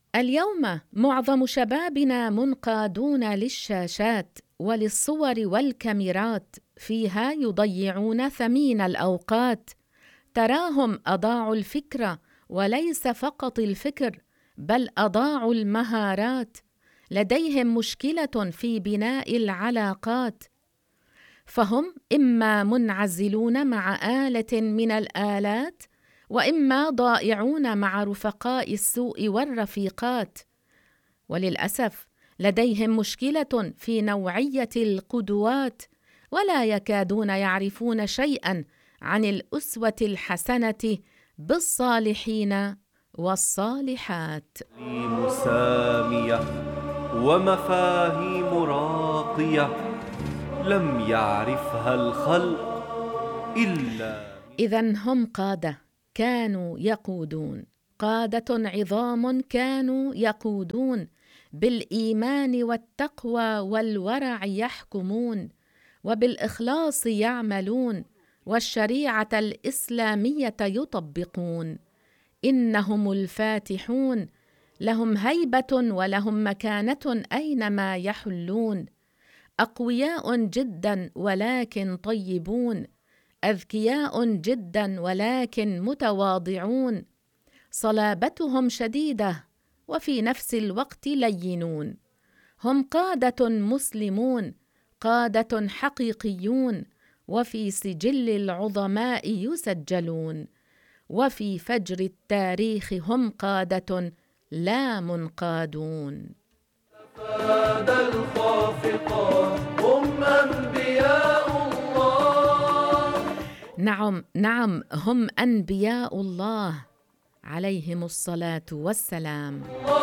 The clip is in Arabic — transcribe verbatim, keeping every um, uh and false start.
اليوم معظم شبابنا منقادون للشاشات وللصور والكاميرات، فيها يضيعون ثمين الأوقات. تراهم أضاعوا الفكرة، وليس فقط الفكر، بل أضاعوا المهارات. لديهم مشكلة في بناء العلاقات، فهم إما منعزلون مع آلة من الآلات، وإما ضائعون مع رفقاء السوء والرفيقات. وللأسف لديهم مشكلة في نوعية القدوات، ولا يكادون يعرفون شيئا عن الأسوة الحسنة بالصالحين والصالحات. سامية ومفاهيم راقية لم يعرفها الخلق إلا إذن هم قادة كانوا يقودون، قادة عظام كانوا يقودون، بالإيمان والتقوى والورع يحكمون، وبالإخلاص يعملون، والشريعة الإسلامية يطبقون. إنهم الفاتحون، لهم هيبة ولهم مكانة أينما يحلون. أقوياء جدا ولكن طيبون، أذكياء جدا ولكن متواضعون. صلابتهم شديدة وفي نفس الوقت لينون. هم قادة مسلمون، قادة حقيقيون، وفي سجل العظماء يسجلون. وفي فجر التاريخ هم قادة لا منقادون. تفادى الخافقات هم أنبياء الله. نعم نعم هم أنبياء الله عليهم الصلاة والسلام.